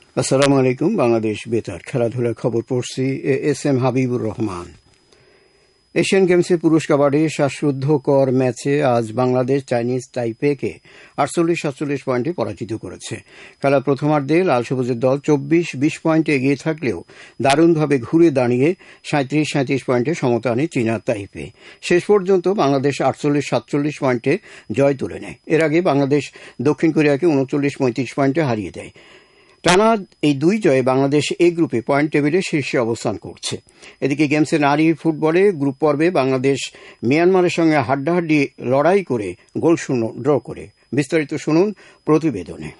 আসসালামু আলাইকুম। বাংলাদেশ বেতার খেলাধুলার খবর পড়ছি S M Habibur Rahman. Asian গেমসে পুরুষ কাবাডি শ্বাসরুদ্ধকর ম্যাচে আজ বাংলাদেশ চাইনিজ তাইপেকে 48-47 পয়েন্টে পরাজিত করেছে। খেলার প্রথমার্ধে লাল সবুজের দল 24-20 পয়েন্টে এগিয়ে থাকলেও দারুণভাবে ঘুরে দাঁড়িয়ে 37-37 পয়েন্টে সমতা আনে চীনা তাইপে। শেষ পর্যন্ত বাংলাদেশ 48-47 পয়েন্টে জয় তুলে নেয়। এর আগে বাংলাদেশ দক্ষিণ কোরিয়াকে 39-35 পয়েন্টে হারিয়ে দেয়। টানা এই দুই জয়ে বাংলাদেশ এই গ্রুপে পয়েন্ট টেবিলে শীর্ষে অবস্থান করছে। এদিকে গেমসে নারী ফুটবলে গ্রুপ পর্বে বাংলাদেশ মিয়ানমারের সঙ্গে হাড্ডাহাড্ডি লড়াই করে গোলশূন্য ড্র করে। বিস্তারিত শুনুন প্রতিবেদনে।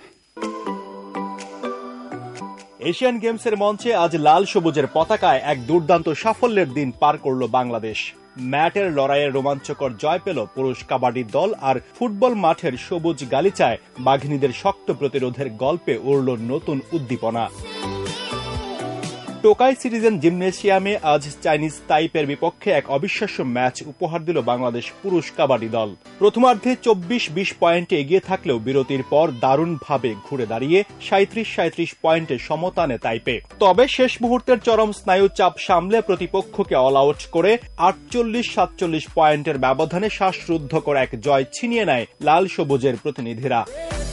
এশিয়ান গেমসের মঞ্চে আজ লাল সবুজের পতাকায় এক দুর্দান্ত সাফল্যের দিন পার করল বাংলাদেশ। ম্যাটের লড়াইয়ের রোমাঞ্চকর জয় পেল পুরুষ কাবাডি দল, আর ফুটবল মাঠের সবুজ গালিচায় বাঘিনীদের শক্ত প্রতিরোধের গল্পে উড়ল নতুন উদ্দীপনা। টোকাই সিটিজেন জিমনেসিয়ামে আজ চাইনিজ তাইপের বিপক্ষে এক অবিশ্বাস্য ম্যাচ উপহার দিল বাংলাদেশ পুরুষ কাবাডি দল। প্রথমার্ধে 24-20 পয়েন্টে এগিয়ে থাকলেও বিরতির পর দারুণভাবে ঘুরে দাঁড়িয়ে 37-37 পয়েন্টে সমতা আনে তাইপে। তবে শেষ মুহূর্তের চরম স্নায়ু চাপ সামলে প্রতিপক্ষকে অল আউট করে 48-47 পয়েন্টের ব্যবধানে শ্বাসরুদ্ধকর এক জয় ছিনিয়ে নেয় লাল সবুজের প্রতিনিধিরা।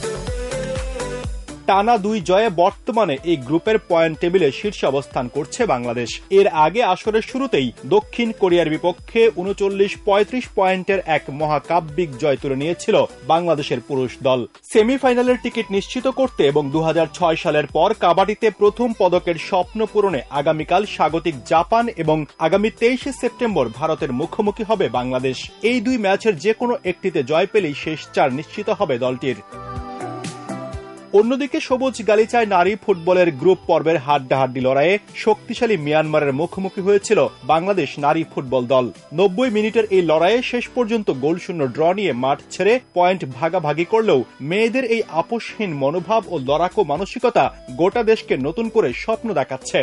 টানা দুই জয়ে বর্তমানে এই গ্রুপের পয়েন্ট টেবিলে শীর্ষে অবস্থান করছে বাংলাদেশ। এর আগে আসরের শুরুতেই দক্ষিণ কোরিয়ার বিপক্ষে 39-35 পয়েন্টের এক মহাকাব্যিক জয় তুলে নিয়েছিল বাংলাদেশের পুরুষ দল। সেমিফাইনালের টিকিট নিশ্চিত করতে এবং 2006 সালের পর কাবাডিতে প্রথম পদকের স্বপ্ন পূরণে আগামীকাল স্বাগতিক জাপান এবং আগামী 23 সেপ্টেম্বর ভারতের মুখোমুখি হবে বাংলাদেশ। এই দুই ম্যাচের যে কোনো একটিতে জয় পেলেই শেষ চার নিশ্চিত হবে দলটির। অন্যদিকে সবুজ গালিচায় নারী ফুটবলের গ্রুপ পর্বের হাড্ডাহাড্ডি লড়াইয়ে শক্তিশালী মিয়ানমারের মুখোমুখি হয়েছিল বাংলাদেশ নারী ফুটবল দল। 90 মিনিটের এই লড়াইয়ে শেষ পর্যন্ত গোলশূন্য ড্র নিয়ে মাঠ ছেড়ে পয়েন্ট ভাগাভাগি করলেও মেয়েদের এই আপোষহীন মনোভাব ও লড়াকু মানসিকতা গোটা দেশকে নতুন করে স্বপ্ন দেখাচ্ছে।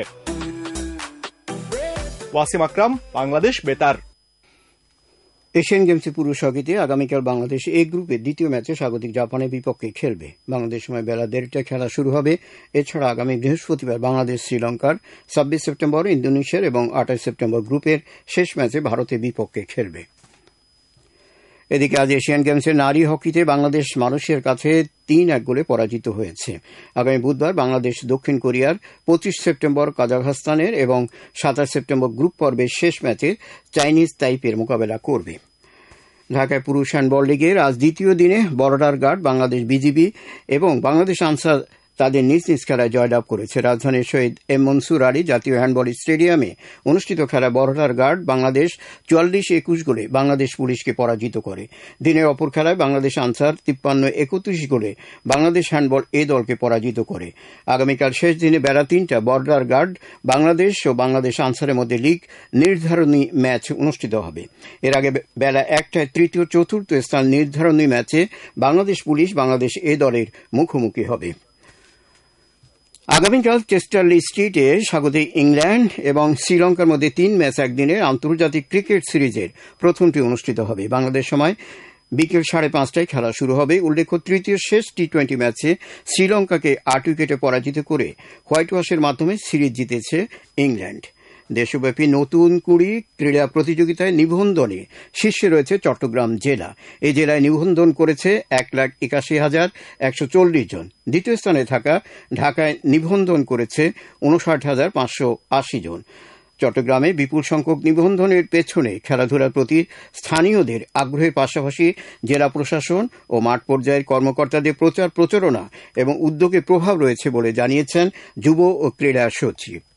ওয়াসিম আকরাম, বাংলাদেশ বেতার। এশিয়ান গেমসে পুরুষ হকিতে আগামীকাল বাংলাদেশ এ গ্রুপের দ্বিতীয় ম্যাচে স্বাগতিক জাপানের বিপক্ষে খেলবে। বাংলাদেশ সময় বেলা 1:30টায় খেলা শুরু হবে। এছাড়া আগামী বৃহস্পতিবার বাংলাদেশ শ্রীলঙ্কার, 26 সেপ্টেম্বর ইন্দোনেশিয়ার এবং 28 সেপ্টেম্বর গ্রুপের শেষ ম্যাচে ভারতের বিপক্ষে খেলবে। এদিকে আজ এশিয়ান গেমসে নারী হকিতে বাংলাদেশ মানুষের কাছে 3-1 গোলে পরাজিত হয়েছে। আগামী বুধবার বাংলাদেশ দক্ষিণ কোরিয়ার, 25 সেপ্টেম্বর কাজাখস্তানের এবং 27 সেপ্টেম্বর গ্রুপ পর্বের শেষ ম্যাচে চাইনিজ তাইপের মোকাবেলা করবে। ঢাকায় পুরুষ হ্যান্ডবল লিগের আজ দ্বিতীয় দিনে বর্ডার গার্ড বাংলাদেশ বিজিবি এবং বাংলাদেশ আনসার তাদের নিজ নিজ খেলায় জয়লাভ করেছে। রাজধানীর শহীদ এম মনসুর আলী জাতীয় হ্যান্ডবল স্টেডিয়ামে অনুষ্ঠিত খেলায় বর্ডার গার্ড বাংলাদেশ 44-21 গোলে বাংলাদেশ পুলিশকে পরাজিত করে। দিনের অপর খেলায় বাংলাদেশ আনসার 53-31 গোলে বাংলাদেশ হ্যান্ডবল এ দলকে পরাজিত করে। আগামীকাল শেষ দিনে বেলা 3টা বর্ডার গার্ড বাংলাদেশ ও বাংলাদেশ আনসারের মধ্যে লিগ নির্ধারণী ম্যাচ অনুষ্ঠিত হবে। এর আগে বেলা 1টায় তৃতীয় চতুর্থ স্থান নির্ধারণী ম্যাচে বাংলাদেশ পুলিশ বাংলাদেশ এ দলের মুখোমুখি হবে। আগামীকাল চেস্টারলি স্ট্রিটে স্বাগতিক ইংল্যান্ড এবং শ্রীলঙ্কার মধ্যে 3 ম্যাচ একদিনের আন্তর্জাতিক ক্রিকেট সিরিজের প্রথমটি অনুষ্ঠিত হবে। বাংলাদেশ সময় বিকেল 5:30টায় খেলা শুরু হবে। উল্লেখ্য, তৃতীয় শেষ টি-20 ম্যাচে শ্রীলঙ্কাকে 8 উইকেটে পরাজিত করে হোয়াইট ওয়াশের মাধ্যমে সিরিজ জিতেছে ইংল্যান্ড। দেশব্যাপী নতুন 20 ক্রীড়া প্রতিযোগিতায় নিবন্ধনে শীর্ষে রয়েছে চট্টগ্রাম জেলা। এই জেলায় নিবন্ধন করেছে 1,81,140 জন। দ্বিতীয় স্থানে থাকা ঢাকায় নিবন্ধন করেছে 59,580 জন। চট্টগ্রামে বিপুল সংখ্যক নিবন্ধনের পেছনে খেলাধুলার প্রতি স্থানীয়দের আগ্রহের পাশাপাশি জেলা প্রশাসন ও মাঠ পর্যায়ের কর্মকর্তাদের প্রচার প্রচারণা এবং উদ্যোগের প্রভাব রয়েছে বলে জানিয়েছেন যুব ও ক্রীড়া সচিব।